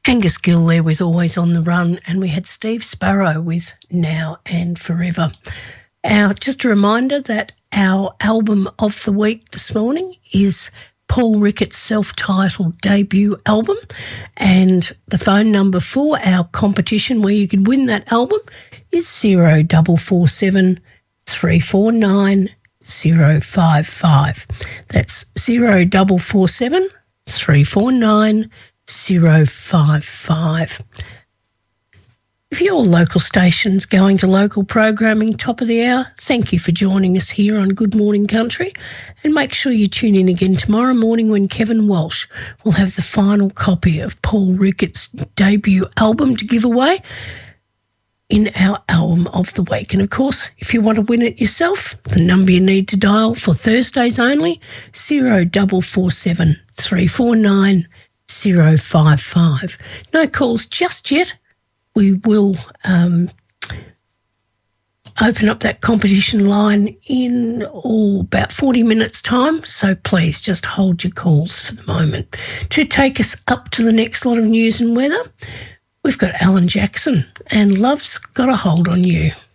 Angus Gill there with Always on the Run, and we had Steve Sparrow with Now and Forever. Just a reminder that our album of the week this morning is Paul Rickett's self-titled debut album, and the phone number for our competition where you can win that album is 0447 349 055. That's 0447 349 055. If your local station's going to local programming top of the hour, thank you for joining us here on Good Morning Country, and make sure you tune in again tomorrow morning when Kevin Walsh will have the final copy of Paul Rickett's debut album to give away in our album of the week. And of course, if you want to win it yourself, the number you need to dial for Thursdays only, 0447 349 055. No calls just yet. We will open up that competition line in about 40 minutes' time, so please just hold your calls for the moment. To take us up to the next lot of news and weather, we've got Alan Jackson and Love's Got a Hold on You.